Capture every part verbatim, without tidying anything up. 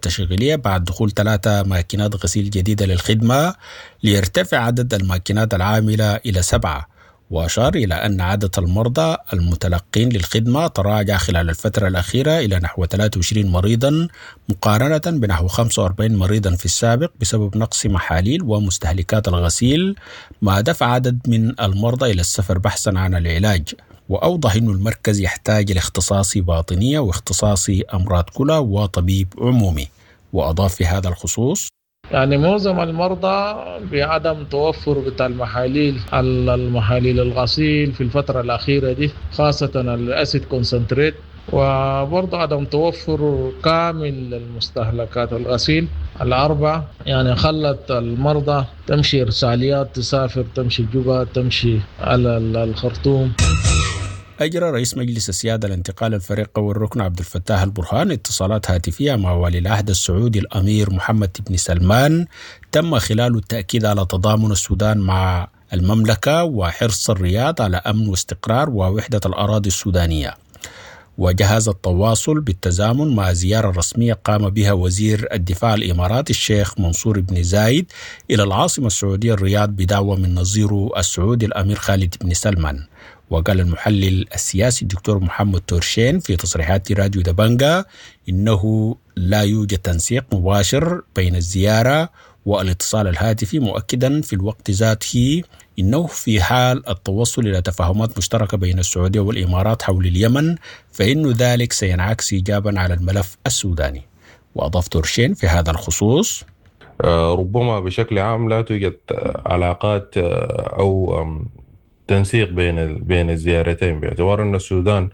التشغيلية بعد دخول ثلاثة ماكينات غسيل جديدة للخدمة ليرتفع عدد الماكينات العاملة إلى سبعة. وأشار إلى أن عدد المرضى المتلقين للخدمة تراجع خلال الفترة الأخيرة إلى نحو ثلاثة وعشرين مريضا مقارنة بنحو خمسة وأربعين مريضا في السابق بسبب نقص محاليل ومستهلكات الغسيل، ما دفع عدد من المرضى إلى السفر بحثا عن العلاج. وأوضح أن المركز يحتاج لاختصاصي باطنية واختصاصي أمراض كلى وطبيب عمومي. وأضاف في هذا الخصوص: يعني معظم المرضى بعدم توفر بتاع المحاليل المحاليل الغسيل في الفترة الأخيرة دي، خاصة الأسيد كونسنتريت، وبرضه عدم توفر كامل المستهلكات الغسيل الأربعة، يعني خلت المرضى تمشي إرساليات، تسافر، تمشي جوبا، تمشي على الخرطوم. أجرى رئيس مجلس السيادة الانتقال الفريق والركن عبد الفتاح البرهان اتصالات هاتفية مع ولي العهد السعودي الأمير محمد بن سلمان تم خلال التأكيد على تضامن السودان مع المملكة وحرص الرياض على أمن واستقرار ووحدة الأراضي السودانية. وجهز التواصل بالتزامن مع زيارة رسمية قام بها وزير الدفاع الإماراتي الشيخ منصور بن زايد إلى العاصمة السعودية الرياض بدعوة من نظيره السعودي الأمير خالد بن سلمان. وقال المحلل السياسي الدكتور محمد تورشين في تصريحات راديو دبنجا إنه لا يوجد تنسيق مباشر بين الزيارة والاتصال الهاتفي، مؤكدا في الوقت ذاته إنه في حال التوصل إلى تفاهمات مشتركة بين السعودية والإمارات حول اليمن فإن ذلك سينعكس إيجابا على الملف السوداني. وأضاف تورشين في هذا الخصوص: ربما بشكل عام لا توجد علاقات أو تنسيق بين بين الزيارتين، باعتبار أن السودان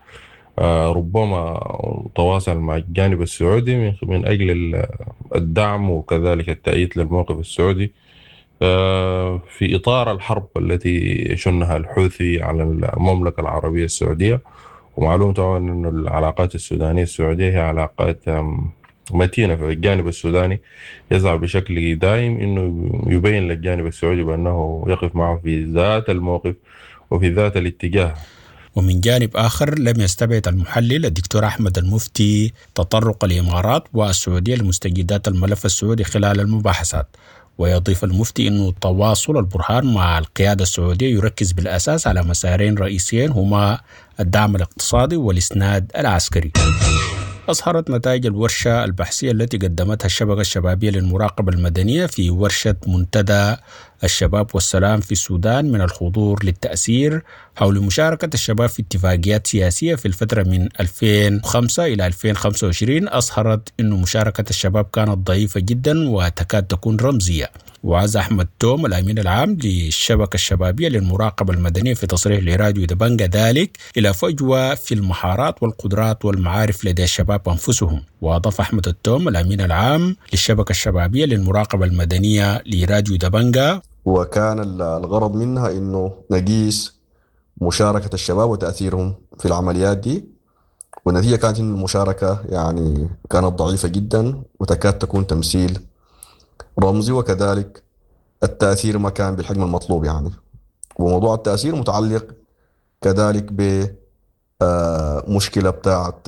ربما تواصل مع الجانب السعودي من أجل الدعم وكذلك التأييد للموقف السعودي في إطار الحرب التي يشنها الحوثي على المملكة العربية السعودية. ومعلوم طبعا أن العلاقات السودانية السعودية هي علاقات متينة، في الجانب السوداني يسعى بشكل دائم أنه يبين للجانب السعودي بأنه يقف معه في ذات الموقف وفي ذات الاتجاه. ومن جانب آخر لم يستبعد المحلل الدكتور أحمد المفتي تطرق الإمارات والسعودية لمستجدات الملف السعودي خلال المباحثات. ويضيف المفتي أن تواصل البرهان مع القيادة السعودية يركز بالأساس على مسارين رئيسيين هما الدعم الاقتصادي والإسناد العسكري. أظهرت نتائج الورشة البحثية التي قدمتها الشبكة الشبابية للمراقبة المدنية في ورشة منتدى الشباب والسلام في السودان من الحضور للتأثير حول مشاركة الشباب في اتفاقيات سياسية في الفترة من ألفين وخمسة إلى ألفين وخمسة وعشرين، أظهرت أن مشاركة الشباب كانت ضعيفة جدا وتكاد تكون رمزية. وعز أحمد توم الأمين العام للشبكة الشبابية للمراقبة المدنية في تصريح لراديو دبنجا ذلك إلى فجوة في المهارات والقدرات والمعارف لدى الشباب أنفسهم. وأضاف أحمد التوم الأمين العام للشبكة الشبابية للمراقبة المدنية لراديو دبنجا: وكان الغرض منها إنه نقيس مشاركة الشباب وتأثيرهم في العمليات دي، والنتيجة كانت إن المشاركة يعني كانت ضعيفة جدا وتكاد تكون تمثيل رمزي، وكذلك التأثير ما كان بالحجم المطلوب يعني. وموضوع التأثير متعلق كذلك بمشكلة بتاعت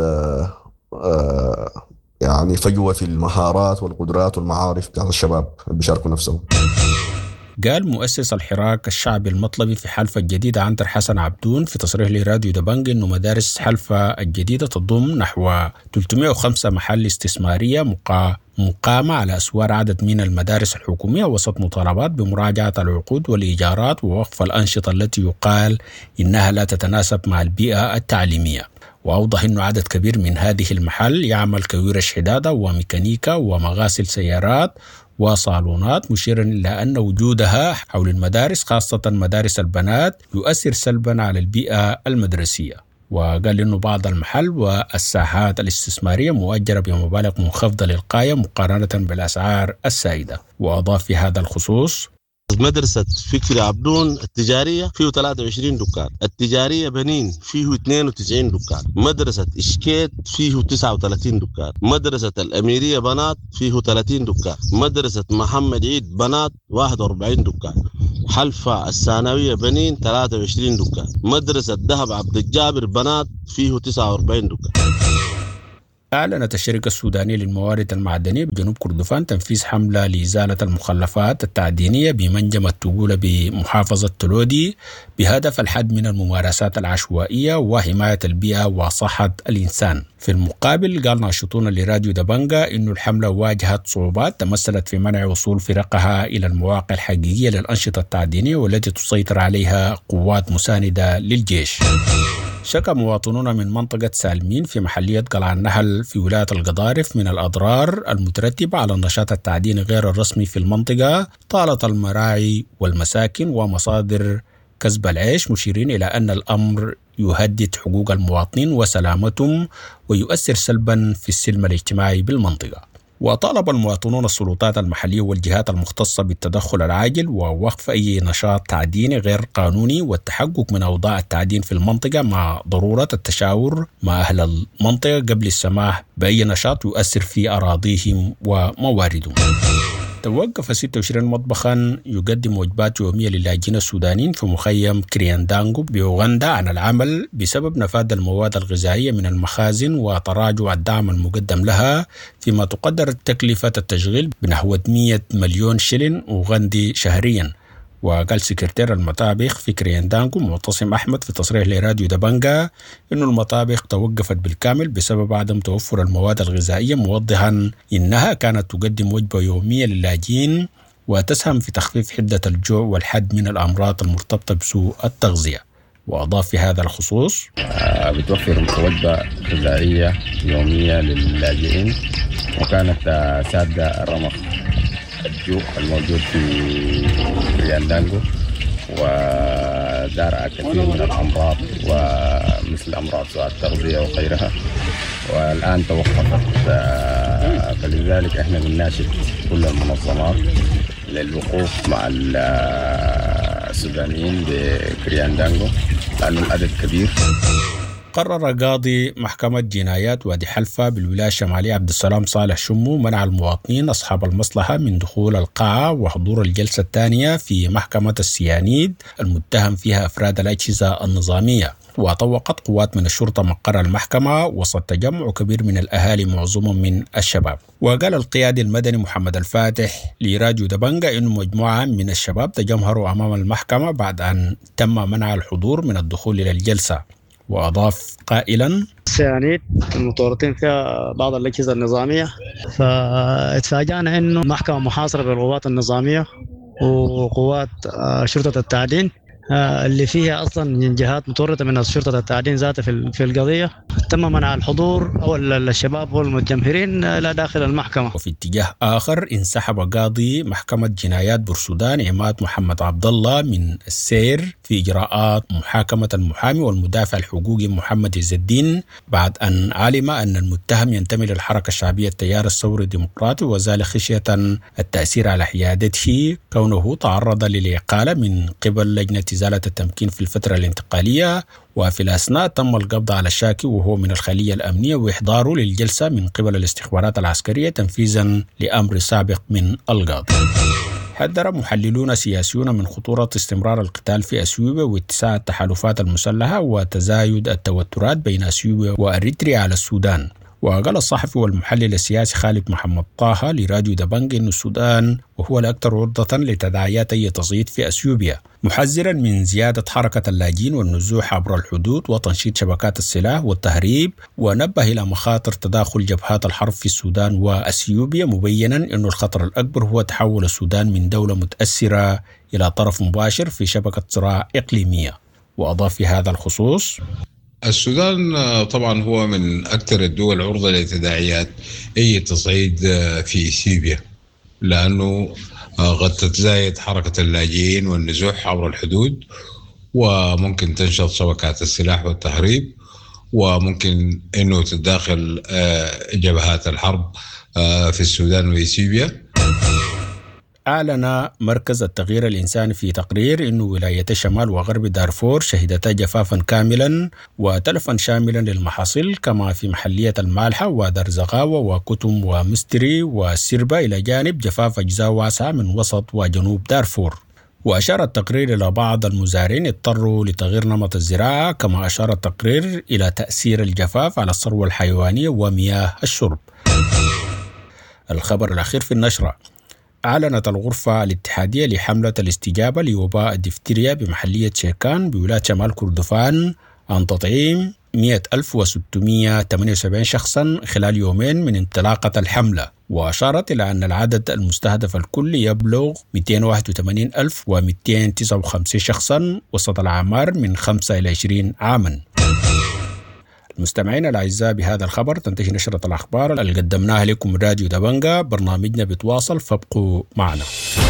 يعني فجوة في المهارات والقدرات والمعارف بتاعت الشباب اللي بيشاركوا نفسهم. قال مؤسس الحراك الشعبي المطلبي في حلفة الجديدة عنتر حسن عبدون في تصريح لراديو دبنج إنه مدارس حلفة الجديدة تضم نحو ثلاثمائة وخمسة محل استثمارية مقامة على أسوار عدد من المدارس الحكومية وسط مطالبات بمراجعة العقود والإيجارات ووقف الأنشطة التي يقال إنها لا تتناسب مع البيئة التعليمية. وأوضح أنه عدد كبير من هذه المحل يعمل كورش حدادة وميكانيكا ومغاسل سيارات وصالونات، مشيرا إلى أن وجودها حول المدارس خاصة مدارس البنات يؤثر سلبا على البيئة المدرسية. وقال إنه بعض المحل والساحات الاستثمارية مؤجرة بمبالغ منخفضة للغاية مقارنة بالأسعار السائدة. وأضاف في هذا الخصوص: مدرسة فكري عبدون التجارية فيه ثلاثة وعشرين دكان، التجارية بنين فيه اثنين وتسعين دكان، مدرسة إشكيت فيه تسعة وثلاثين دكان، مدرسة الأميرية بنات فيه ثلاثين دكان، مدرسة محمد عيد بنات واحد وأربعين دكان، حلفة الثانوية بنين ثلاثة وعشرين دكان، مدرسة ذهب عبد الجابر بنات فيه تسعة وأربعين دكان. أعلنت الشركة السودانية للموارد المعدنية بجنوب كردفان تنفيذ حملة لإزالة المخلفات التعدينية بمنجم التقولة بمحافظة تلودي بهدف الحد من الممارسات العشوائية وحماية البيئة وصحة الإنسان. في المقابل قال ناشطون لراديو دبنجا إن الحملة واجهت صعوبات تمثلت في منع وصول فرقها إلى المواقع الحقيقية للأنشطة التعدينية والتي تسيطر عليها قوات مساندة للجيش. شكى مواطنون من منطقة سالمين في محلية قلعة النحل في ولاية القضارف من الأضرار المترتبة على النشاط التعديني غير الرسمي في المنطقة طالة المراعي والمساكن ومصادر كسب العيش، مشيرين إلى أن الأمر يهدد حقوق المواطنين وسلامتهم ويؤثر سلبا في السلم الاجتماعي بالمنطقة. وطالب المواطنون السلطات المحلية والجهات المختصة بالتدخل العاجل ووقف أي نشاط تعديني غير قانوني والتحقق من أوضاع التعدين في المنطقة مع ضرورة التشاور مع أهل المنطقة قبل السماح بأي نشاط يؤثر في أراضيهم ومواردهم. توقف ستة وعشرين مطبخا يقدم وجبات يومية للاجئين السودانيين في مخيم كرياندانغو بأوغندا عن العمل بسبب نفاذ المواد الغذائية من المخازن وتراجع الدعم المقدم لها، فيما تقدر تكلفة التشغيل بنحو مئة مليون شلن أوغندي شهريا. وقال سكرتير المطابخ في كرياندانغو معتصم أحمد في تصريح لراديو دبنجا إنه المطابخ توقفت بالكامل بسبب عدم توفر المواد الغذائية، موضحا إنها كانت تقدم وجبة يومية للاجئين وتسهم في تخفيف حدة الجوع والحد من الأمراض المرتبطة بسوء التغذية. وأضاف في هذا الخصوص بتوفر وجبة غذائية يومية للاجئين، وكانت سادة رمق الجوع الموجود في كرياندانغو ودار كثير من الأمراض ومثل أمراض سوء التغذية وغيرها، والآن توقفت. فلذلك احنا بنناشد كل المنظمات للوقوف مع السودانيين بكرياندانغو لأنه العدد كبير. قرر قاضي محكمة جنايات وادي حلفة بالولاية الشمالية عبد السلام صالح شمو منع المواطنين أصحاب المصلحة من دخول القاعة وحضور الجلسة الثانية في محكمة السيانيد المتهم فيها أفراد الأجهزة النظامية. وطوقت قوات من الشرطة مقر المحكمة وسط تجمع كبير من الأهالي معظمهم من الشباب. وقال القيادي المدني محمد الفاتح لراديو دبنجا إنه مجموعة من الشباب تجمهروا أمام المحكمة بعد أن تم منع الحضور من الدخول إلى الجلسة. وأضاف قائلا السيانيد المتورطين فيها بعض الأجهزة النظامية، فاتفاجأنا إنه محكمة محاصرة بالقوات النظامية وقوات شرطة التعدين اللي فيها أصلا من جهات متورطة من شرطة التعدين ذاتها في القضية، تم منع الحضور أو الشباب والمتجمهرين لا داخل المحكمة. وفي اتجاه آخر انسحب قاضي محكمة جنايات بورسودان عماد محمد عبد الله من السير في إجراءات محاكمة المحامي والمدافع الحقوقي محمد عز الدين بعد أن علم أن المتهم ينتمي للحركة الشعبية التيار الثوري الديمقراطي، وذلك خشية التأثير على حيادته كونه تعرض للإقالة من قبل لجنة إزالة التمكين في الفترة الانتقالية. وفي الأثناء تم القبض على الشاكي وهو من الخلية الأمنية وإحضاره للجلسة من قبل الاستخبارات العسكرية تنفيذا لأمر سابق من القاضي. حذر محللون سياسيون من خطورة استمرار القتال في أثيوبيا واتساع التحالفات المسلحة وتزايد التوترات بين أثيوبيا وأريتريا على السودان. وقال الصحفي والمحلل السياسي خالد محمد طه لراديو دبنج إن السودان وهو الأكثر عرضة لتداعيات أي تصعيد في أثيوبيا، محذرا من زيادة حركة اللاجئين والنزوح عبر الحدود وتنشيط شبكات السلاح والتهريب، ونبه إلى مخاطر تداخل جبهات الحرب في السودان وأثيوبيا، مبينا أن الخطر الأكبر هو تحول السودان من دولة متأثرة إلى طرف مباشر في شبكة صراع إقليمية. وأضاف في هذا الخصوص السودان طبعا هو من أكثر الدول عرضة لتداعيات أي تصعيد في إثيوبيا، لأنه قد تتزايد حركة اللاجئين والنزوح عبر الحدود، وممكن تنشط شبكات السلاح والتهريب، وممكن أنه تتداخل جبهات الحرب في السودان وإثيوبيا. أعلن مركز التغيير الإنساني في تقرير أن ولاية شمال وغرب دارفور شهدتا جفافا كاملا وتلفا شاملا للمحاصيل، كما في محلية المالحة ودرزغاوة وكتم ومستري وسربة، إلى جانب جفاف أجزاء واسعة من وسط وجنوب دارفور. وأشار التقرير إلى بعض المزارعين اضطروا لتغيير نمط الزراعة، كما أشار التقرير إلى تأثير الجفاف على الثروة الحيوانية ومياه الشرب. الخبر الأخير في النشرة: أعلنت الغرفة الاتحادية لحملة الاستجابة لوباء الدفتيريا بمحلية شيكان بولاية شمال كردفان عن تطعيم مئة ألف وستمئة وثمانية وسبعين شخصا خلال يومين من انطلاقة الحملة، وأشارت إلى أن العدد المستهدف الكلي يبلغ مئتين وواحد وثمانين ألف ومئتين وتسعة وخمسين شخصا وسط الأعمار من خمسة إلى عشرين عاما. المستمعين الأعزاء، بهذا الخبر تنتهي نشرة الأخبار اللي قدمناها لكم راديو دبنجة. برنامجنا بتواصل، فابقوا معنا.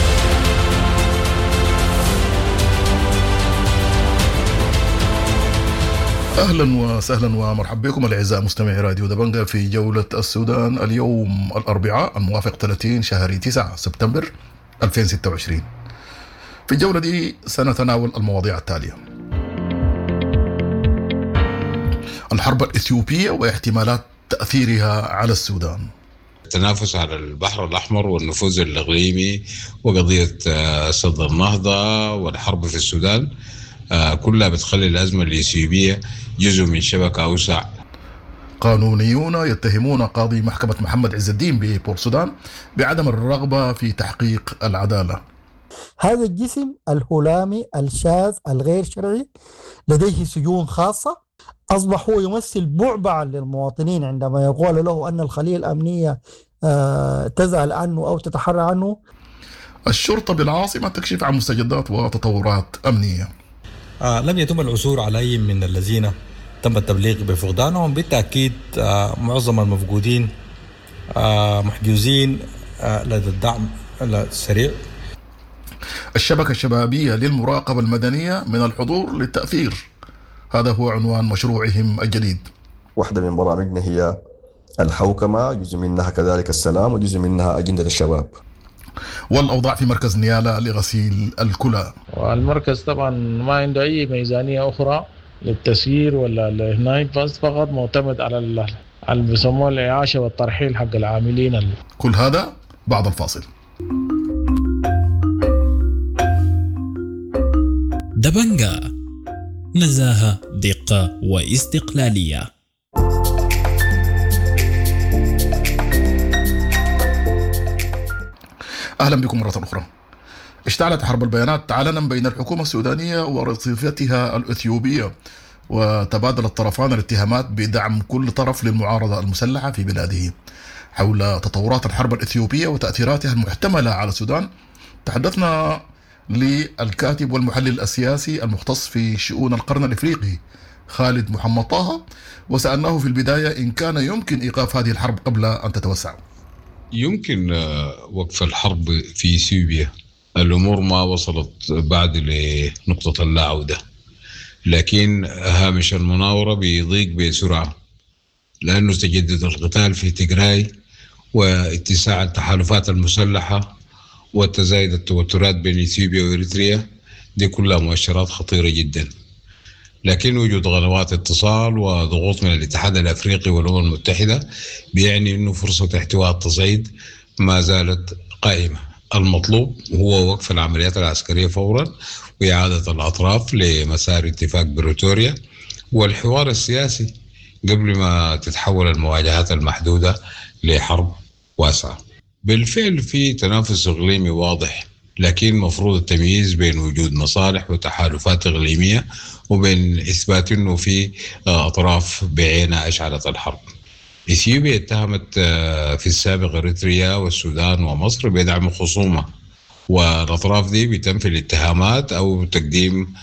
أهلا وسهلا ومرحبا بكم الأعزاء مستمعي راديو دبنجة في جولة السودان اليوم الأربعاء الموافق ثلاثين شهر تسعة سبتمبر ألفين وستة وعشرين. في الجولة دي سنتناول المواضيع التالية: الحرب الإثيوبية واحتمالات تأثيرها على السودان، التنافس على البحر الأحمر والنفوذ الإقليمي وقضية سد النهضة والحرب في السودان كلها بتخلي الأزمة الإثيوبية جزء من شبكة أوسع. قانونيون يتهمون قاضي محكمة محمد عز الدين ببورسودان بعدم الرغبة في تحقيق العدالة. هذا الجسم الهلامي الشاذ الغير شرعي لديه سجون خاصة، أصبح هو يمثل بعبعا للمواطنين عندما يقول له أن الخلية الأمنية تزعل عنه أو تتحرى عنه. الشرطة بالعاصمة تكشف عن مستجدات وتطورات أمنية. آه لم يتم العثور على أي من الذين تم التبليغ بفقدانهم. بالتأكيد آه معظم المفقودين آه محجوزين آه لدى الدعم السريع. الشبكة الشبابية للمراقبة المدنية من الحضور للتأثير، هذا هو عنوان مشروعهم الجديد. واحدة من برامجنا هي الحوكمة، جزء منها كذلك السلام، وجزء منها أجندة الشباب. والأوضاع في مركز نيالا لغسيل الكلى، والمركز طبعا ما عنده أي ميزانية أخرى للتسيير ولا الهناية، بس فقط معتمد على اللي بيسموه الإعاشة والترحيل حق العاملين. كل هذا بعد الفاصل. دبنجة، نزاهة، دقة واستقلالية. أهلا بكم مرة أخرى. اشتعلت حرب البيانات علنا بين الحكومة السودانية ورصيفتها الإثيوبية، وتبادل الطرفان الاتهامات بدعم كل طرف للمعارضة المسلحة في بلاده. حول تطورات الحرب الإثيوبية وتأثيراتها المحتملة على السودان تحدثنا للكاتب والمحلل السياسي المختص في شؤون القرن الإفريقي خالد محمد طه، وسألناه في البداية إن كان يمكن إيقاف هذه الحرب قبل أن تتوسع. يمكن وقف الحرب في إثيوبيا، الأمور ما وصلت بعد لنقطة اللا عودة، لكن هامش المناورة بيضيق بسرعة لأنه تجدد القتال في تيغراي واتساع التحالفات المسلحة وتزايد التوترات بين إثيوبيا وإريتريا. دي كلها مؤشرات خطيرة جدا، لكن وجود قنوات اتصال وضغوط من الاتحاد الأفريقي والأمم المتحدة بيعني أنه فرصة احتواء التصعيد ما زالت قائمة. المطلوب هو وقف العمليات العسكرية فورا وإعادة الأطراف لمسار اتفاق بريتوريا والحوار السياسي قبل ما تتحول المواجهات المحدودة لحرب واسعة. بالفعل في تنافس إقليمي واضح، لكن مفروض التمييز بين وجود مصالح وتحالفات إقليمية وبين إثبات أنه في أطراف بعينها أشعلت الحرب. إثيوبيا اتهمت في السابق إريتريا والسودان ومصر بدعم خصومة، والأطراف دي بتنفي الاتهامات أو تقديم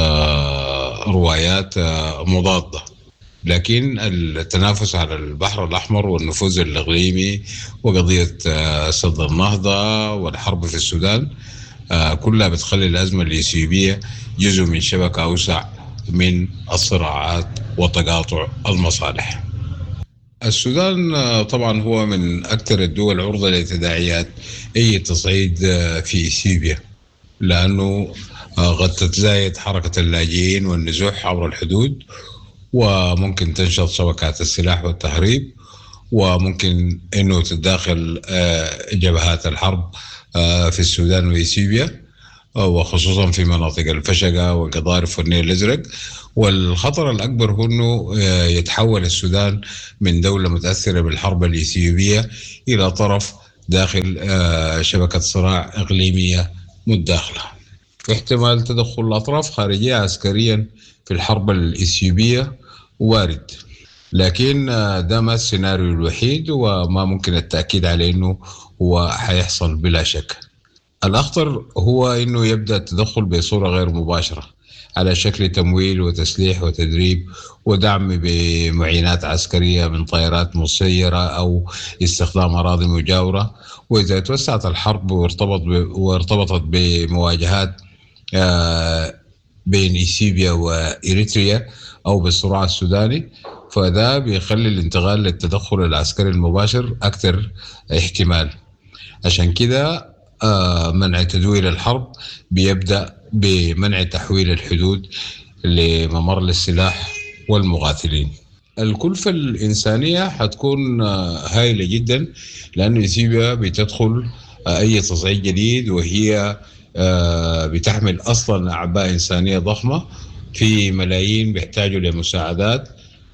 روايات مضادة. لكن التنافس على البحر الأحمر والنفوذ الإقليمي وقضية سد النهضة والحرب في السودان كلها بتخلي الأزمة الإثيوبية جزء من شبكة أوسع من الصراعات وتقاطع المصالح. السودان طبعا هو من أكثر الدول عرضة لتداعيات أي تصعيد في إثيوبيا، لأنه قد تتزايد حركة اللاجئين والنزوح عبر الحدود، وممكن تنشط شبكات السلاح والتهريب، وممكن أنه تتداخل جبهات الحرب في السودان وإثيوبيا، وخصوصا في مناطق الفشقة والقضارف والنيل الأزرق. والخطر الأكبر هو أنه يتحول السودان من دولة متأثرة بالحرب الإثيوبية إلى طرف داخل شبكة صراع إقليمية متداخلة. احتمال تدخل الأطراف خارجية عسكريا في الحرب الإثيوبية وارد، لكن ده ما السيناريو الوحيد وما ممكن التأكيد عليه أنه هو حيحصل بلا شك. الأخطر هو أنه يبدأ التدخل بصورة غير مباشرة على شكل تمويل وتسليح وتدريب ودعم بمعينات عسكرية من طائرات مسيرة أو استخدام أراضي مجاورة. وإذا توسعت الحرب وارتبط وارتبطت بمواجهات بين إثيوبيا وإريتريا أو بالصراع السوداني، فده بيخلي الانتقال للتدخل العسكري المباشر أكثر احتمال. عشان كده منع تدوير الحرب بيبدأ بمنع تحويل الحدود لممر للسلاح والمقاتلين. الكلفة الإنسانية حتكون هائلة جدا، لأن إثيوبيا بتدخل أي تصعيد جديد وهي بتحمل أصلا أعباء إنسانية ضخمة، في ملايين بيحتاجوا لمساعدات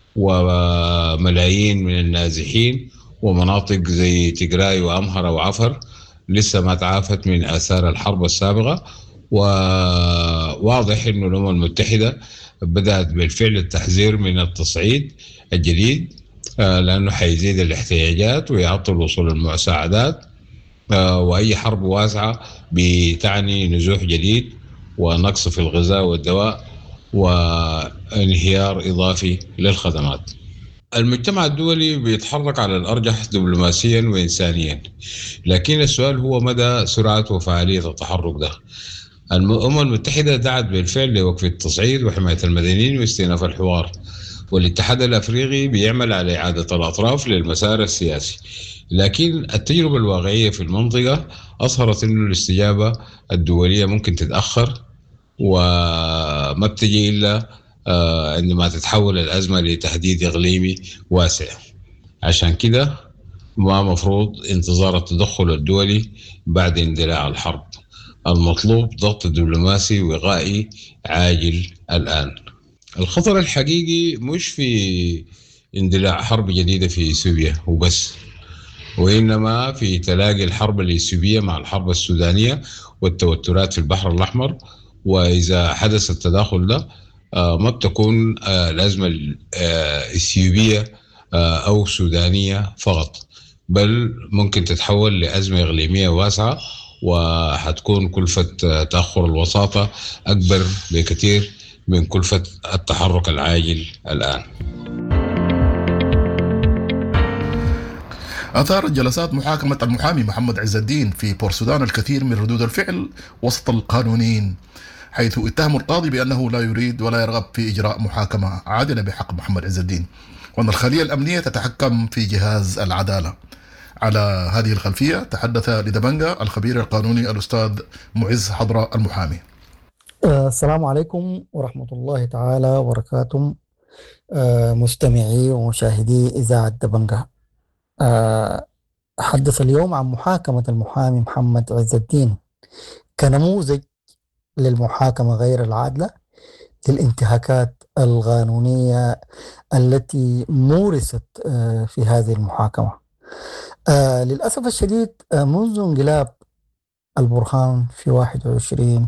وملايين من النازحين، ومناطق زي تجراي وأمهر وعفر لسه ما تعافت من آثار الحرب السابقة. وواضح أن الأمم المتحدة بدأت بالفعل التحذير من التصعيد الجديد، لأنه حيزيد الاحتياجات ويعطل وصول المساعدات، وأي حرب واسعة بتعني نزوح جديد ونقص في الغذاء والدواء وانهيار إضافي للخدمات. المجتمع الدولي بيتحرك على الأرجح دبلوماسيا وإنسانيا، لكن السؤال هو مدى سرعة وفعالية التحرك ده. الأمم المتحدة دعت بالفعل لوقف التصعيد وحماية المدنيين واستئناف الحوار، والاتحاد الأفريقي بيعمل على إعادة الأطراف للمسار السياسي، لكن التجربة الواقعية في المنطقة أظهرت أن الاستجابة الدولية ممكن تتأخر وما بتجي إلا عندما تتحول الأزمة لتهديد إقليمي واسع. عشان كده ما مفروض انتظار التدخل الدولي بعد اندلاع الحرب، المطلوب ضغط دبلوماسي وقائي عاجل الآن. الخطر الحقيقي مش في اندلاع حرب جديدة في إثيوبيا وبس، وإنما في تلاقي الحرب الإثيوبية مع الحرب السودانية والتوترات في البحر الأحمر. وإذا حدث التداخل ده ما بتكون الأزمة الإثيوبية أو سودانية فقط، بل ممكن تتحول لأزمة إقليمية واسعة، وحتكون كلفة تأخر الوساطة أكبر بكثير من كلفة التحرك العاجل الآن. أثارت جلسات محاكمة المحامي محمد عز الدين في بورسودان الكثير من ردود الفعل وسط القانونيين، حيث اتهم القاضي بأنه لا يريد ولا يرغب في إجراء محاكمة عادلة بحق محمد عز الدين، وأن الخلية الأمنية تتحكم في جهاز العدالة. على هذه الخلفية تحدث لدبنجا الخبير القانوني الأستاذ معز حضرة المحامي. السلام عليكم ورحمة الله تعالى وبركاته، مستمعي ومشاهدي إذاعة دبنجا. أحدث اليوم عن محاكمة المحامي محمد عز الدين كنموذج للمحاكمة غير العادلة للانتهاكات القانونية التي مورست في هذه المحاكمة. للأسف الشديد منذ انقلاب البرهان في واحد وعشرين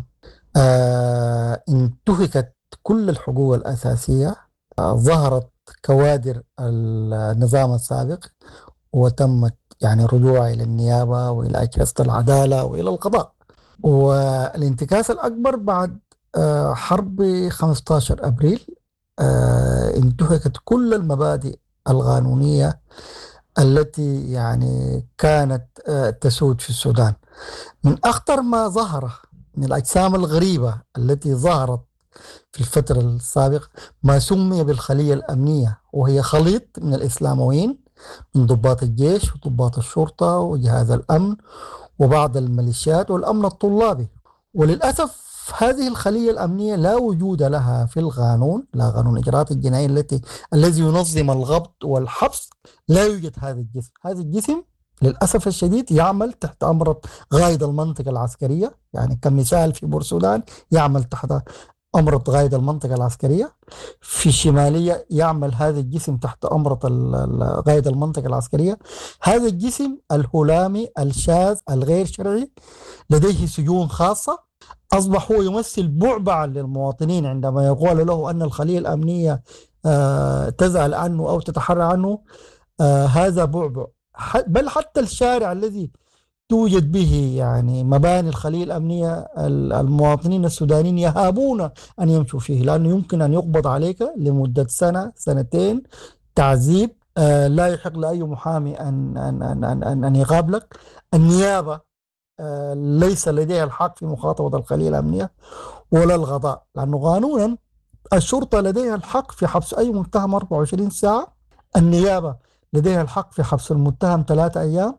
انتهكت كل الحقوق الأساسية، ظهرت كوادر النظام السابق وتمت يعني رجوع إلى النيابة وإلى أجهزة العدالة وإلى القضاء. والانتكاس الأكبر بعد حرب خمسة عشر أبريل انتهكت كل المبادئ القانونية التي يعني كانت تسود في السودان. من أخطر ما ظهر من الأجسام الغريبة التي ظهرت في الفترة السابقة ما سمي بالخلية الأمنية، وهي خليط من الإسلامويين من ضباط الجيش وضباط الشرطة وجهاز الأمن وبعض الميليشيات والأمن الطلابي. وللأسف هذه الخلية الأمنية لا وجود لها في القانون، لا قانون إجراءات الجنائية التي الذي ينظم الضبط والحبس، لا يوجد هذا الجسم. هذا الجسم للأسف الشديد يعمل تحت أمر غايد المنطقة العسكرية، يعني كمثال في بورسودان يعمل تحت أمر غايد المنطقة العسكرية، في الشمالية يعمل هذا الجسم تحت أمر غايد المنطقة العسكرية. هذا الجسم الهلامي الشاذ الغير شرعي لديه سجون خاصة، أصبح هو يمثل بعبعا للمواطنين عندما يقول له أن الخلية الأمنية آه تزعل عنه أو تتحرى عنه. آه هذا بعبع، بل حتى الشارع الذي توجد به يعني مباني الخلية الأمنية المواطنين السودانيين يهابون أن يمشوا فيه، لأنه يمكن أن يقبض عليك لمدة سنة سنتين تعذيب. آه لا يحق لأي محامي أن, أن, أن, أن, أن, أن يقابلك. النيابة آه ليس لديها الحق في مخاطبة الخلية الأمنية ولا القضاء، لأنه قانونا الشرطة لديها الحق في حبس أي متهم أربعة وعشرين ساعة، النيابة لديها الحق في حبس المتهم ثلاثة أيام،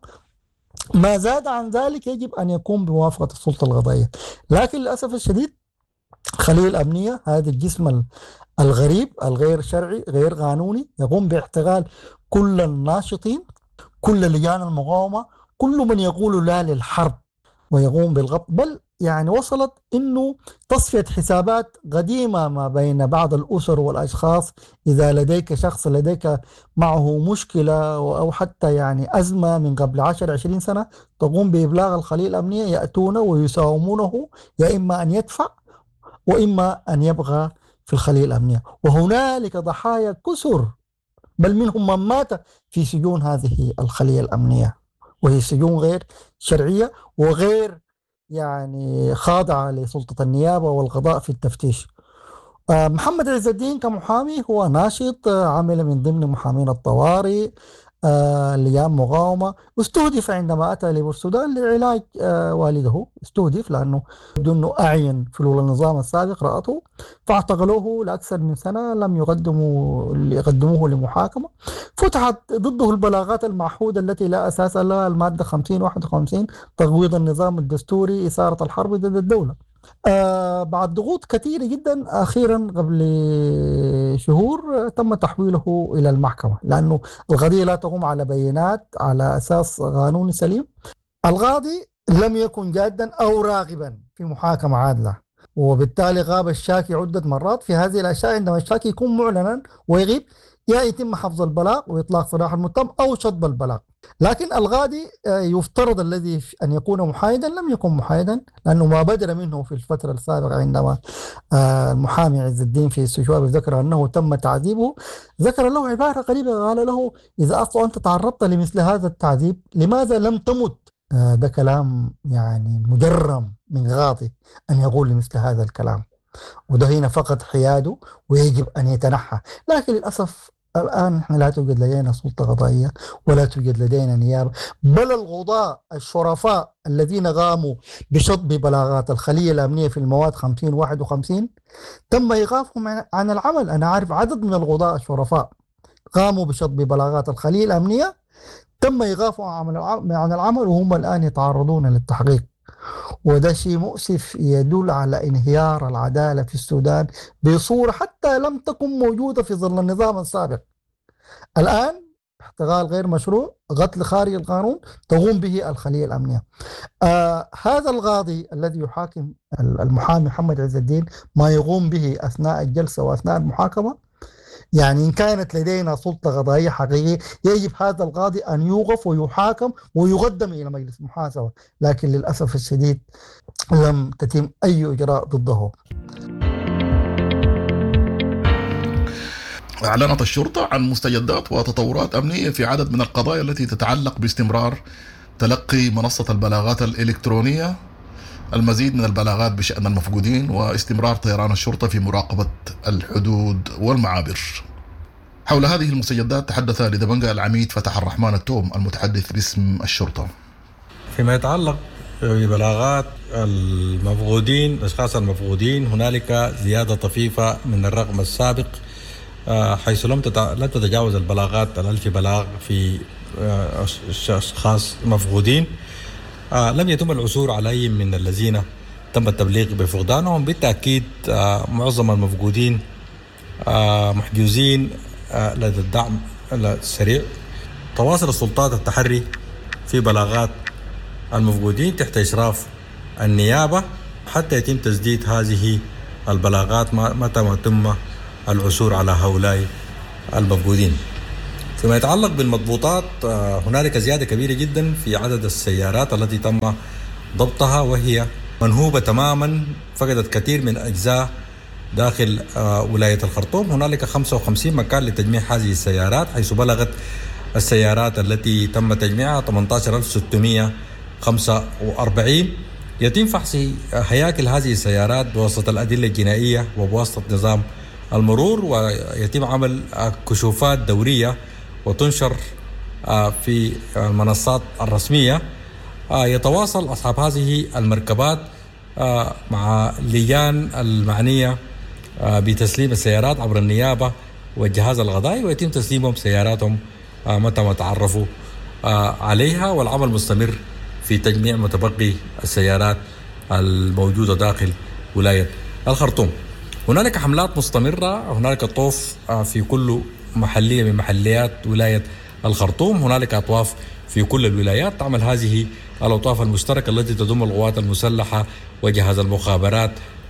ما زاد عن ذلك يجب أن يكون بموافقة السلطة القضائية. لكن للأسف الشديد الخلية الأمنية هذا الجسم الغريب الغير شرعي غير قانوني يقوم باحتغال كل الناشطين، كل لجان المقاومة، كل من يقول لا للحرب، ويقوم بالغض. بل يعني وصلت إنه تصفية حسابات قديمة ما بين بعض الأسر والأشخاص. إذا لديك شخص لديك معه مشكلة أو حتى يعني أزمة من قبل عشر عشرين سنة، تقوم بإبلاغ الخلية الأمنية، يأتون ويساومونه، يا إما أن يدفع وإما أن يبغى في الخلية الأمنية. وهنالك ضحايا كثر، بل منهم من مات في سجون هذه الخلية الأمنية، وهي سجون غير شرعية وغير يعني خاضعة لسلطة النيابة والقضاء في التفتيش. محمد عز الدين كمحامي هو ناشط، عمل من ضمن محامين الطوارئ، لجان مقاومة، استهدف عندما أتى لبورسودان لعلاج والده، استهدف لأنه يبدو أنه أعين فلول النظام السابق رأته، فاعتقلوه لأكثر من سنة، لم يقدموا يقدموه لمحاكمة. فتحت ضده البلاغات المعهودة التي لا أساس لها، المادة خمسين واحد وخمسين تقويض النظام الدستوري، إثارة الحرب ضد الدولة. آه بعد ضغوط كثيرة جدا أخيرا قبل شهور تم تحويله إلى المحكمة، لأنه القضية لا تقوم على بيانات على أساس قانوني سليم. القاضي لم يكن جادا أو راغبا في محاكمة عادلة، وبالتالي غاب الشاكي عدة مرات. في هذه الأشياء عندما الشاكي يكون معلنا ويغيب، يا يتم حفظ البلاغ وإطلاق سراح المتهم أو شطب البلاغ. لكن القاضي يفترض الذي أن يكون محايدا لم يكن محايدا، لأنه ما بدر منه في الفترة السابقة عندما المحامي عز الدين في السجواب ذكر أنه تم تعذيبه، ذكر له عبارة قريبة، قال له إذا أصلا أنت تعرضت لمثل هذا التعذيب لماذا لم تمت؟ ده كلام يعني مجرم من قاضي أن يقول لمثل هذا الكلام، وده هنا فقط حياده ويجب أن يتنحى. لكن للأسف الآن نحن لا توجد لدينا سلطة قضائية ولا توجد لدينا نيابة، بل القضاة الشرفاء الذين قاموا بشطب بلاغات الخلية الأمنية في المواد خمسين واحد وخمسين تم إيقافهم عن العمل. أنا عارف عدد من القضاة الشرفاء قاموا بشطب بلاغات الخلية الأمنية تم إيقافهم عن العمل وهم الآن يتعرضون للتحقيق، وده شيء مؤسف يدل على انهيار العدالة في السودان بصورة حتى لم تكن موجودة في ظل النظام السابق. الآن احتغال غير مشروع، قتل خارج القانون تقوم به الخلية الأمنية. آه هذا القاضي الذي يحاكم المحامي محمد عز الدين ما يقوم به أثناء الجلسة وأثناء المحاكمة، يعني إن كانت لدينا سلطة قضائية حقيقية يجب هذا القاضي أن يوقف ويحاكم ويقدم إلى مجلس المحاسبة، لكن للأسف الشديد لم تتم أي إجراء ضده. أعلنت الشرطة عن مستجدات وتطورات أمنية في عدد من القضايا التي تتعلق باستمرار تلقي منصة البلاغات الإلكترونية، المزيد من البلاغات بشأن المفقودين، واستمرار طيران الشرطة في مراقبة الحدود والمعابر. حول هذه المستجدات تحدث لدبنجة العميد فتح الرحمن التوم المتحدث باسم الشرطة. فيما يتعلق ببلاغات المفقودين، أشخاص المفقودين، هنالك زيادة طفيفة من الرقم السابق، حيث لم لا تتجاوز البلاغات الألف بلاغ في أشخاص مفقودين. آه لم يتم العثور على أي من الذين تم التبليغ بفقدانهم. بالتأكيد آه معظم المفقودين آه محجوزين آه لدى الدعم السريع. تواصل السلطات التحري في بلاغات المفقودين تحت إشراف النيابة حتى يتم تسديد هذه البلاغات متى ما تم العثور على هؤلاء المفقودين. فيما يتعلق بالمضبوطات هنالك زيادة كبيرة جدا في عدد السيارات التي تم ضبطها وهي منهوبة تماما، فقدت كثير من أجزاء داخل ولاية الخرطوم. هنالك خمسة وخمسين مكان لتجميع هذه السيارات، حيث بلغت السيارات التي تم تجميعها ثمانية عشر ألف وستمائة وخمسة وأربعين. يتم فحص هياكل هذه السيارات بواسطة الأدلة الجنائية وبواسطة نظام المرور، ويتم عمل كشوفات دورية وتنشر في المنصات الرسمية. يتواصل أصحاب هذه المركبات مع لجان المعنية بتسليم السيارات عبر النيابة والجهاز القضائي، ويتم تسليمهم سياراتهم متى ما تعرفوا عليها، والعمل مستمر في تجميع متبقي السيارات الموجودة داخل ولاية الخرطوم. هنالك حملات مستمرة، هنالك طوف في كل محلية من محليات ولاية الخرطوم، هنالك أطواف في كل الولايات. تعمل هذه الأطواف المشتركة التي تضم القوات المسلحة وجهاز المخابرات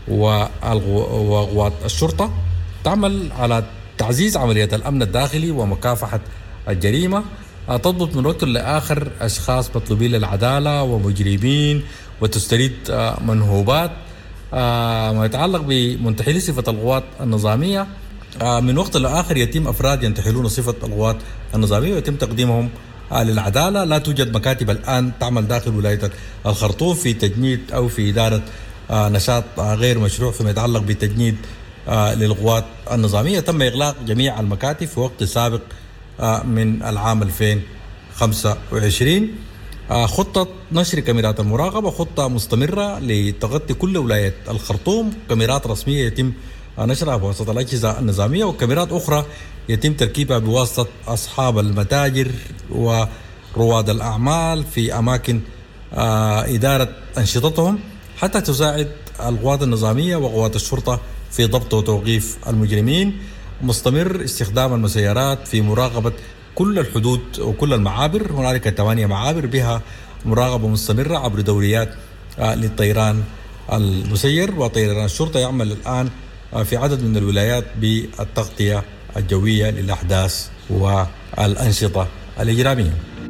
وقوات الشرطة، تعمل على تعزيز عملية الأمن الداخلي ومكافحة الجريمة، تضبط من وقت لآخر أشخاص مطلوبين للعدالة ومجرمين وتستريد منهوبات. ما يتعلق بمنتحلي صفة القوات النظامية، من وقت لآخر يتم أفراد ينتحلون صفة القوات النظامية ويتم تقديمهم للعدالة. لا توجد مكاتب الآن تعمل داخل ولاية الخرطوم في تجنيد أو في إدارة نشاط غير مشروع فيما يتعلق بالتجنيد للقوات النظامية. تم إغلاق جميع المكاتب في وقت سابق من العام ألفين وخمسة وعشرين. خطة نشر كاميرات المراقبة خطة مستمرة لتغطي كل ولاية الخرطوم، كاميرات رسمية يتم نشرها بواسطة الأجهزة النظامية، وكاميرات أخرى يتم تركيبها بواسطة أصحاب المتاجر ورواد الأعمال في أماكن إدارة أنشطتهم، حتى تساعد القوات النظامية وقوات الشرطة في ضبط وتوقيف المجرمين. مستمر استخدام المسيرات في مراقبة كل الحدود وكل المعابر. هنالك ثمانية معابر بها مراقبة مستمرة عبر دوريات للطيران المسير، وطيران الشرطة يعمل الآن في عدد من الولايات بالتغطية الجوية للأحداث والأنشطة الإجرامية.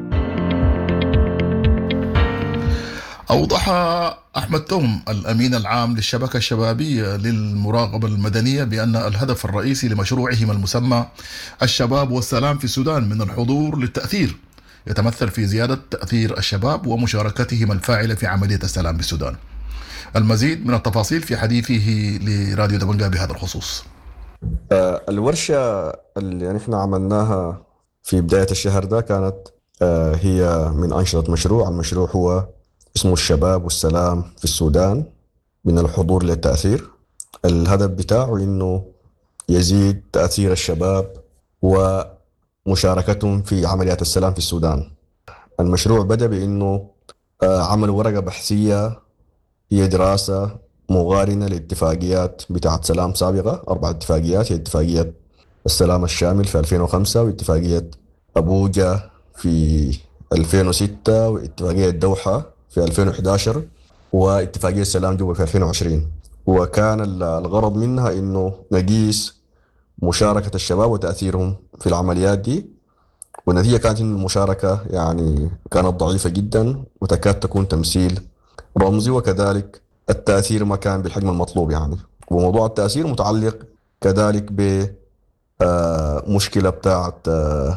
أوضح أحمد توم الأمين العام للشبكة الشبابية للمراقبة المدنية بأن الهدف الرئيسي لمشروعهم المسمى الشباب والسلام في السودان من الحضور للتأثير يتمثل في زيادة تأثير الشباب ومشاركتهم الفاعلة في عملية السلام بالسودان. المزيد من التفاصيل في حديثه لراديو دبنجا بهذا الخصوص. الورشة اللي نحن عملناها في بداية الشهر ده كانت هي من أنشطة مشروع. المشروع هو اسمه الشباب والسلام في السودان من الحضور للتأثير. الهدف بتاعه إنه يزيد تأثير الشباب ومشاركتهم في عمليات السلام في السودان. المشروع بدأ بإنه عمل ورقة بحثية هي دراسة مقارنة لاتفاقيات بتاعت سلام سابقة، أربع اتفاقيات، هي اتفاقية السلام الشامل في ألفين وخمسة، واتفاقية أبوجا في ألفين وستة، واتفاقية دوحة في ألفين وإحدى عشر، واتفاقية السلام جوبا في ألفين وعشرين. وكان الغرض منها إنه نقيس مشاركة الشباب وتأثيرهم في العمليات دي، والنتيجة كانت إن المشاركة يعني كانت ضعيفة جدا وتكاد تكون تمثيل رمزي، وكذلك التأثير ما كان بالحجم المطلوب يعني. وموضوع التأثير متعلق كذلك بمشكلة بتاعت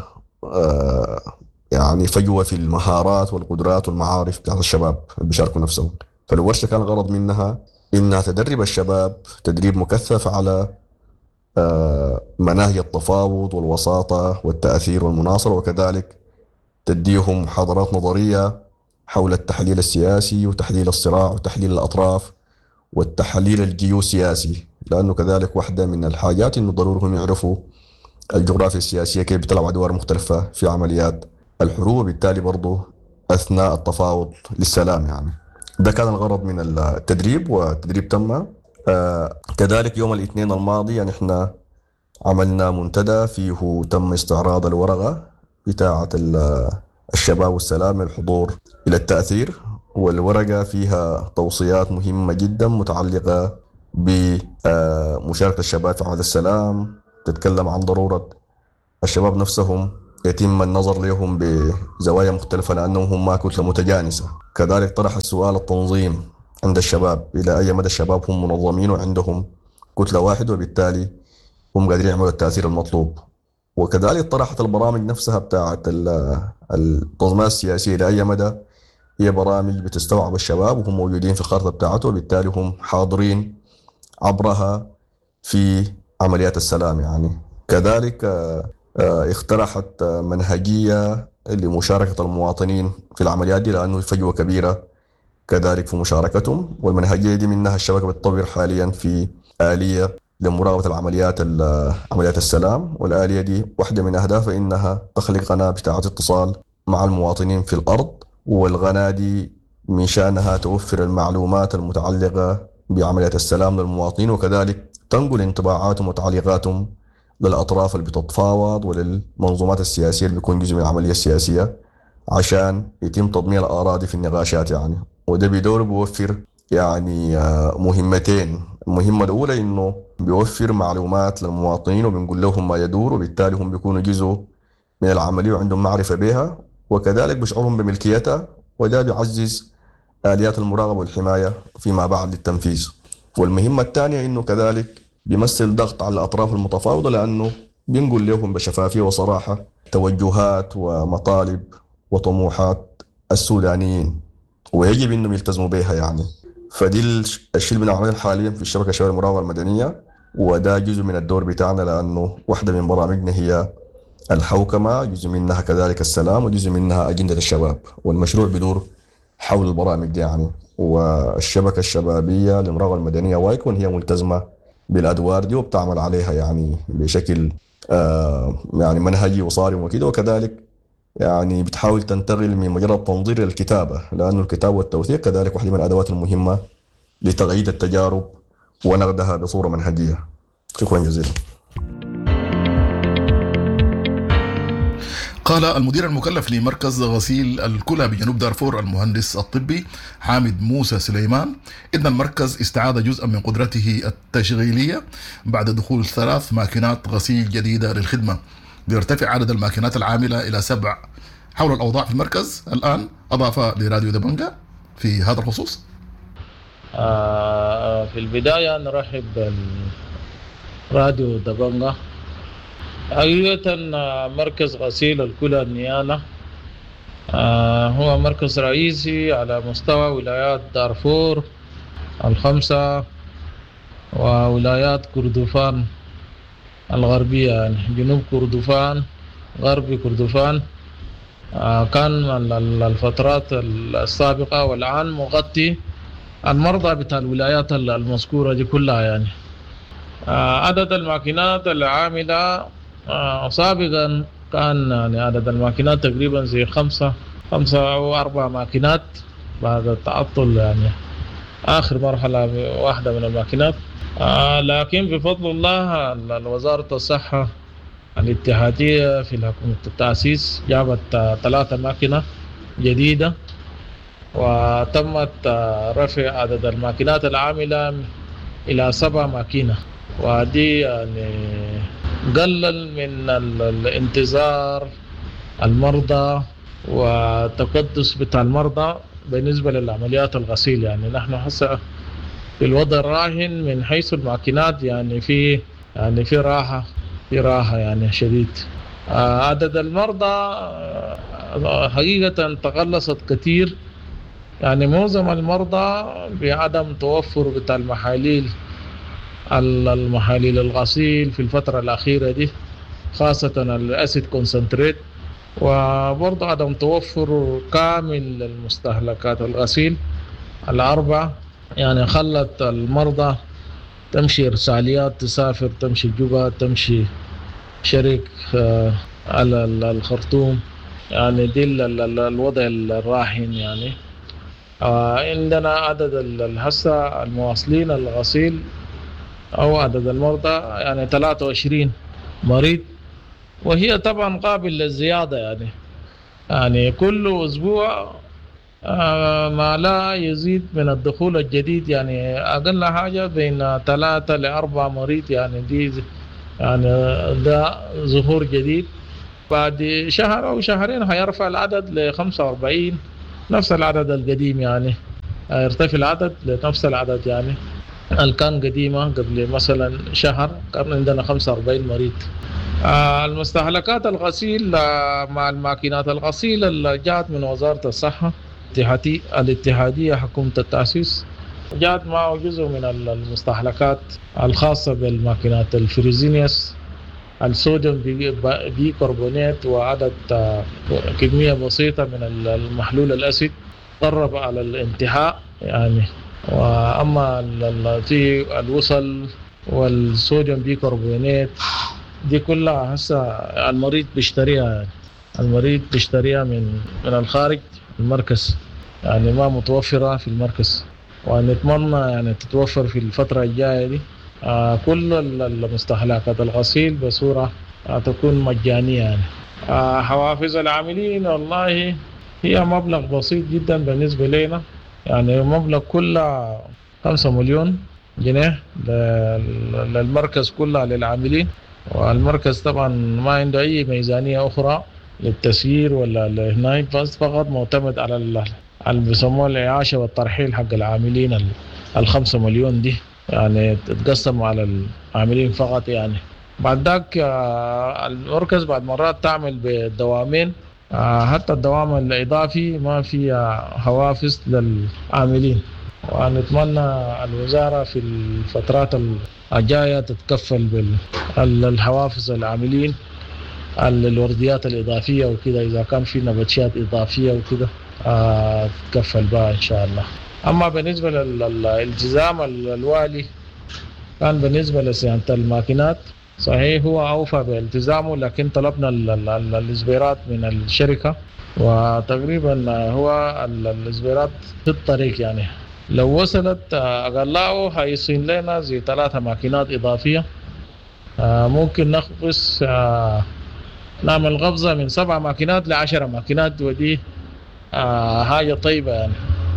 يعني فجوة في المهارات والقدرات والمعارف بتاعت الشباب اللي بيشاركوا نفسهم. فالورشة كان الغرض منها إنها تدرب الشباب تدريب مكثف على مناهج التفاوض والوساطة والتأثير والمناصرة، وكذلك تديهم محاضرات نظرية حول التحليل السياسي وتحليل الصراع وتحليل الأطراف والتحليل الجيوسياسي، لأنه كذلك واحدة من الحاجات إنه ضروري هم يعرفوا الجغرافيا السياسية كيف بتلعب أدوار مختلفة في عمليات الحروب، وبالتالي برضو أثناء التفاوض للسلام يعني. ده كان الغرض من التدريب، والتدريب تم. آه كذلك يوم الاثنين الماضي يعني احنا عملنا منتدى فيه تم استعراض الورقة بتاعة الشباب والسلام للحضور إلى التأثير. والورقة فيها توصيات مهمة جدا متعلقة بمشاركة الشباب في عمل السلام، تتكلم عن ضرورة الشباب نفسهم يتم النظر لهم بزوايا مختلفة لأنهم هم كتلة متجانسة. كذلك طرح السؤال التنظيم عند الشباب، إلى أي مدى الشباب هم منظمين وعندهم كتلة واحدة وبالتالي هم قادرين يعملوا التأثير المطلوب. وكذلك طرحت البرامج نفسها بتاعت التنظيمات السياسية إلى أي مدى هي برامج بتستوعب الشباب وهم موجودين في الخارطة بتاعته وبالتالي هم حاضرين عبرها في عمليات السلام. يعني كذلك اقترحت منهجية لمشاركة المواطنين في العمليات دي لأنه فجوة كبيرة كذلك في مشاركتهم، والمنهجية دي منها الشبكة بتطور حاليا في آلية لمراقبة العمليات عمليات السلام، والآلية دي واحدة من أهدافها إنها تخلق قناة بتاعة اتصال مع المواطنين في الأرض، والقناة دي من شأنها توفر المعلومات المتعلقة بعمليات السلام للمواطنين وكذلك تنقل انطباعاتهم وتعليقاتهم للأطراف اللي بتتفاوض وللمنظومات السياسية اللي بيكون جزء من العملية السياسية عشان يتم تضمين الأراضي في النقاشات. يعني وده بدور بيوفر يعني مهمتين. المهمة الأولى إنه بيوفر معلومات للمواطنين وبنقول لهم ما يدور وبالتالي هم بيكونوا جزء من العملية وعندهم معرفة بها، وكذلك بيشعرهم بملكيتها وده بيعزز آليات المراقبة والحماية فيما بعد للتنفيذ. والمهمة الثانية إنه كذلك بيمثل ضغط على الأطراف المتفاوضة لأنه بنقول لهم بشفافية وصراحة توجهات ومطالب وطموحات السودانيين ويجب إنهم يلتزموا بها. يعني فدي الشيء اللي بنعمله حاليا في الشبكة الشباب المراقبة المدنية، وده جزء من الدور بتاعنا لأنه واحدة من برامجنا هي الحوكمة، جزء منها كذلك السلام وجزء منها أجندة الشباب، والمشروع بدور حول البرامج دي. يعني والشبكة الشبابية للمراقبة المدنية وايكون هي ملتزمة بالأدوار دي وبتعمل عليها يعني بشكل آه يعني منهجي وصارم وكده، وكذلك يعني بتحاول تنتقل من مجرد تنظير للكتابة لأنه الكتابة والتوثيق كذلك واحدة من الأدوات المهمة لتغيير التجارب ونقدها بصورة منهجية. شكرا جزيلا. قال المدير المكلف لمركز غسيل الكلى بجنوب دارفور المهندس الطبي حامد موسى سليمان إن المركز استعاد جزءا من قدرته التشغيلية بعد دخول ثلاث ماكينات غسيل جديدة للخدمة، ليرتفع عدد الماكينات العاملة إلى سبع. حول الأوضاع في المركز الآن أضاف لراديو دبنجا في هذا الخصوص. آه في البداية نرحب براديو دبنجا. حقيقة مركز غسيل الكلى النيانة آه هو مركز رئيسي على مستوى ولايات دارفور الخمسة وولايات كردفان الغربية، يعني جنوب كردفان غربي كردفان. آه كان الفترات السابقة والآن مغطي المرضى بتاع الولايات المذكورة دي كلها. يعني آه عدد الماكينات العاملة آه سابقا كان يعني عدد الماكينات تقريبا زي خمسة خمسة أو أربع ماكينات بعد التعطل، يعني آخر مرحلة واحدة من الماكينات. آه لكن بفضل الله وزارة الصحة الاتحادية في حكومة التأسيس جابت ثلاثة ماكينة جديدة وتمت رفع عدد الماكينات العاملة إلى سبع ماكينة، ودي يعني قلل من الانتظار المرضى وتقدس بتاع المرضى بالنسبة للعمليات الغسيل. يعني نحن حسنا في الوضع الراهن من حيث الماكينات، يعني في يعني في راحة في راحة يعني شديد. عدد المرضى حقيقة تقلصت كثير، يعني معظم المرضى بعدم توفر بتاع المحاليل المحاليل الغسيل في الفترة الأخيرة دي، خاصة الأسيد كونسنتريت، وبرضه عدم توفر كامل المستهلكات الغسيل الأربعة، يعني خلت المرضى تمشي إرساليات، تسافر تمشي جوبا، تمشي شريك على الخرطوم. يعني دي الوضع الراهن. يعني عندنا عدد الهسه المواصلين الغسيل أو عدد المرضى يعني ثلاثة وعشرين مريض، وهي طبعا قابل للزيادة. يعني يعني كل أسبوع ما لا يزيد من الدخول الجديد، يعني أقل حاجة بين ثلاثة لأربع مريض، يعني دي يعني ده ظهور جديد. بعد شهر أو شهرين هيرفع العدد لخمسة وأربعين، نفس العدد القديم، يعني يرتفع العدد لنفس العدد يعني اللي كان قديمة قبل مثلا شهر كان عندنا خمسة وأربعين مريض. المستهلكات الغسيل مع الماكينات الغسيل اللي جاءت من وزارة الصحة الاتحادية حكومة التأسيس، جاءت معه جزء من المستهلكات الخاصة بالماكينات الفريزينيوس، الصوديوم بيكربونات وعدد كمية بسيطة من المحلول الأسيد قرب على الانتهاء يعني. وأما في الوصل والصوديوم بيكربونات دي كلها هسه المريض بيشتريها، يعني المريض بيشتريها من من الخارج المركز، يعني ما متوفرة في المركز، ونتمنى يعني تتوفر في الفترة الجاية دي. آه كل المستهلكات الغسيل بصورة آه تكون مجانية يعني. آه حوافز العاملين والله هي مبلغ بسيط جدا بالنسبة لنا، يعني مبلغ كله خمسة مليون جنيه للمركز كله للعاملين، والمركز طبعا ما عنده أي ميزانية أخرى للتسيير ولا لهناك، بس فقط معتمد على اللي بيسموه الإعاشة والترحيل حق العاملين. الخمسة مليون دي يعني تتقسم على العاملين فقط يعني. بعد ذاك المركز بعد مرات تعمل بالدوامين، حتى الدوام الإضافي ما فيها حوافز للعاملين، ونتمنى الوزارة في الفترات الجاية تتكفل بالحوافز العاملين، الورديات الإضافية وكذا، إذا كان في نباتشات إضافية وكذا تتكفل بها إن شاء الله. أما بالنسبة للالتزام الوالي كان بالنسبة لصيانة الماكينات صحيح هو أوفى بالتزامه، لكن طلبنا الإصبيرات من الشركة، وتقريبا هو الإصبيرات في الطريق، يعني لو وصلت أقلعه هيصين لنا زي ثلاثة ماكينات إضافية، ممكن نخبص نعمل غبزة من سبع ماكينات لعشرة ماكينات، ودي حاجة طيبة يعني.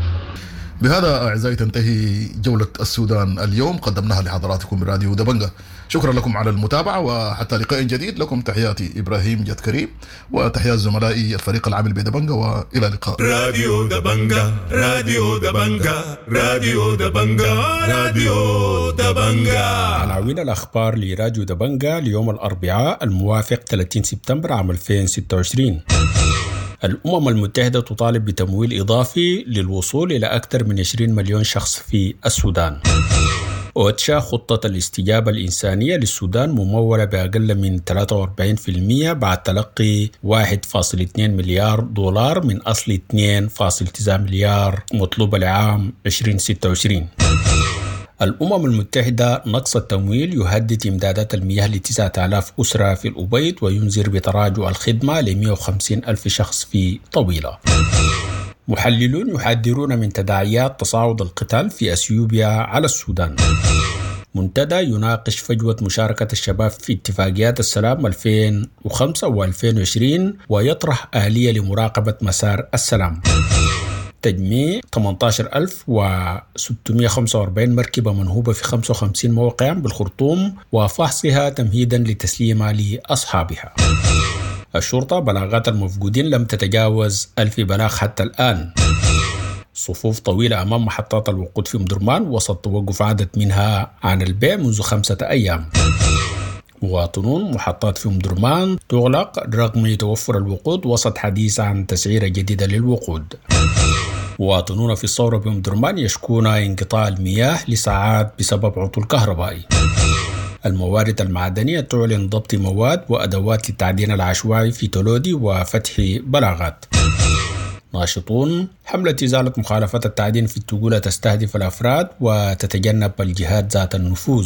بهذا أعزائي تنتهي جولة السودان اليوم، قدمناها لحضراتكم براديو دبنجة. شكرا لكم على المتابعة، وحتى لقاء جديد لكم تحياتي إبراهيم جد كريم، وتحيات زملائي الفريق العامل بدبنجة، وإلى اللقاء. راديو دبنجة، راديو دبنجة، راديو دبنجة، راديو دبنجة. عناوين الأخبار لراديو دبنجة ليوم الأربعاء الموافق ثلاثين سبتمبر عام ألفين وستة وعشرين. الأمم المتحدة تطالب بتمويل إضافي للوصول إلى أكثر من عشرين مليون شخص في السودان. أوتشا خطة الاستجابة الإنسانية للسودان ممولة بأقل من ثلاثة وأربعين بالمئة بعد تلقي واحد فاصلة اثنين مليار دولار من أصل اثنين فاصلة تسعة مليار مطلوبة لعام ألفين وستة وعشرين. الأمم المتحدة نقص التمويل يهدد إمدادات المياه لتسعة آلاف أسرة في الأبيض، وينذر بتراجع الخدمة لمئة وخمسين ألف شخص في طويلة. محللون يحذرون من تداعيات تصاعد القتال في أثيوبيا على السودان. منتدى يناقش فجوة مشاركة الشباب في اتفاقيات السلام ألفين وخمسة وألفين وعشرين، ويطرح آلية لمراقبة مسار السلام. تجميع ثمانية عشر ألف وستمئة وخمسة وأربعين مركبة منهوبة في خمسة وخمسين موقعا بالخرطوم، وفحصها تمهيدا لتسليمها لأصحابها. الشرطة بلاغات المفقودين لم تتجاوز ألف بلاغ حتى الآن. صفوف طويلة أمام محطات الوقود في مدرمان وسط توقف عدد منها عن البيع منذ خمسة أيام. مواطنون محطات في مدرمان تغلق رغم توفر الوقود وسط حديث عن تسعيرة جديدة للوقود. مواطنون في الثورة بمدرمان يشكون انقطاع المياه لساعات بسبب عطل كهربائي. الموارد المعدنية تعلن ضبط مواد وأدوات للتعدين العشوائي في تولودي وفتح بلاغات. ناشطون حملة إزالة مخالفات التعدين في التجولة تستهدف الأفراد وتتجنب الجهات ذات النفوذ.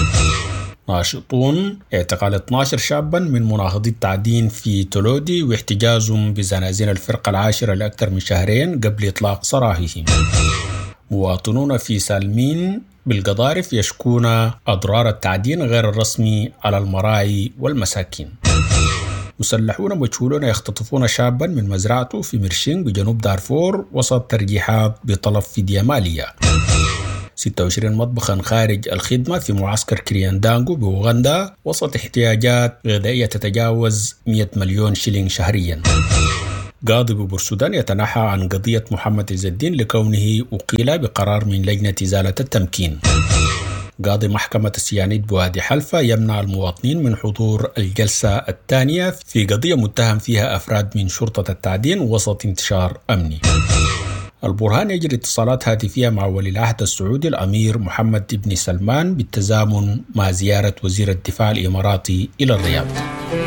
ناشطون اعتقال اثني عشر شابا من مناهضي التعدين في تولودي واحتجازهم بزنازين الفرقة العاشرة لأكثر من شهرين قبل إطلاق سراحهم. مواطنون في سالمين بالقضارف يشكون أضرار التعدين غير الرسمي على المراعي والمساكين. مسلحون مجهولون يختطفون شابا من مزرعته في مرشين بجنوب دارفور وسط ترجيحات بطلب فدية مالية. ستة وعشرين مطبخا خارج الخدمة في معسكر كرياندانغو بأوغندا وسط احتياجات غذائية تتجاوز مئة مليون شيلين شهريا. قاضي ببورسودان يتنحى عن قضية محمد عز الدين لكونه أقيل بقرار من لجنة إزالة التمكين. قاضي محكمة السيانيد بوادي حلفة يمنع المواطنين من حضور الجلسة الثانية في قضية متهم فيها أفراد من شرطة التعدين وسط انتشار أمني. البرهان يجري اتصالات هاتفية مع ولي العهد السعودي الأمير محمد بن سلمان بالتزامن مع زيارة وزير الدفاع الإماراتي إلى الرياض.